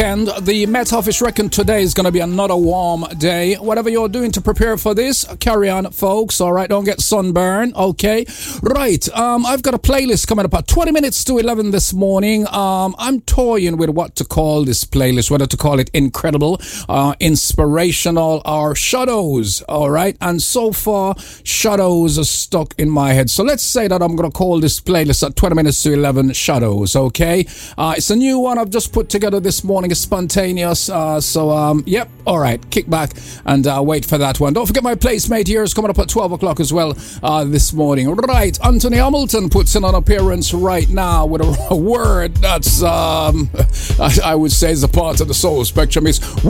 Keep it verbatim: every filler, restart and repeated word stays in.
And the Met Office reckon today is going to be another warm day. Whatever you're doing to prepare for this, carry on, folks. All right, don't get sunburned. Okay, right. Um, I've got a playlist coming up at twenty minutes to eleven this morning. Um, I'm toying with what to call this playlist, whether to call it incredible, uh, inspirational, or shadows. All right, and so far, shadows are stuck in my head. So let's say that I'm going to call this playlist at twenty minutes to eleven shadows. Okay, uh, it's a new one I've just put together this morning. It's spontaneous. Uh, so, um, yep. All right. Kick back and uh, wait for that one. Don't forget my placemate here is coming up at twelve o'clock as well uh, this morning. Right. Anthony Hamilton puts in an appearance right now with a, a word that's, um, I, I would say, is a part of the soul spectrum. It's